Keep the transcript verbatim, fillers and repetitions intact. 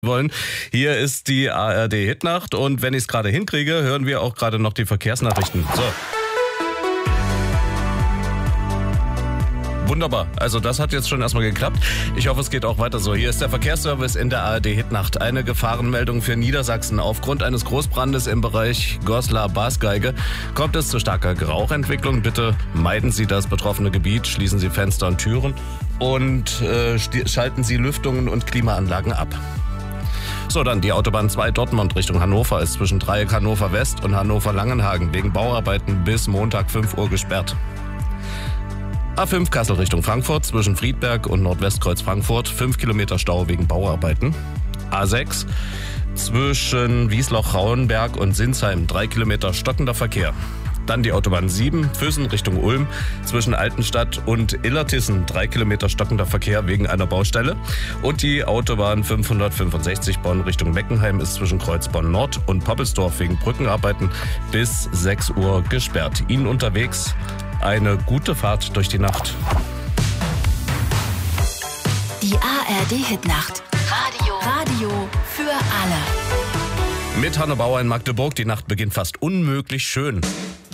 wollen. Hier ist die A R D Hitnacht und wenn ich es gerade hinkriege, hören wir auch gerade noch die Verkehrsnachrichten. So. Wunderbar, also das hat jetzt schon erstmal geklappt. Ich hoffe, es geht auch weiter so. Hier ist der Verkehrsservice in der A R D Hitnacht. Eine Gefahrenmeldung für Niedersachsen. Aufgrund eines Großbrandes im Bereich Goslar-Basgeige kommt es zu starker Rauchentwicklung. Bitte meiden Sie das betroffene Gebiet, schließen Sie Fenster und Türen und äh, schalten Sie Lüftungen und Klimaanlagen ab. So, dann die Autobahn zwei Dortmund Richtung Hannover ist zwischen Dreieck Hannover West und Hannover Langenhagen wegen Bauarbeiten bis Montag fünf Uhr gesperrt. A fünf Kassel Richtung Frankfurt zwischen Friedberg und Nordwestkreuz Frankfurt fünf Kilometer Stau wegen Bauarbeiten. A sechs zwischen Wiesloch-Rauenberg und Sinsheim drei Kilometer stockender Verkehr. Dann die Autobahn sieben Füssen Richtung Ulm zwischen Altenstadt und Illertissen drei Kilometer stockender Verkehr wegen einer Baustelle. Und die Autobahn fünfhundertfünfundsechzig Bonn Richtung Meckenheim ist zwischen Kreuzbonn Nord und Poppelsdorf wegen Brückenarbeiten bis sechs Uhr gesperrt. Ihnen unterwegs eine gute Fahrt durch die Nacht. Die A R D Hitnacht. Radio. Radio für alle. Mit Hanne Bauer in Magdeburg. Die Nacht beginnt fast unmöglich schön.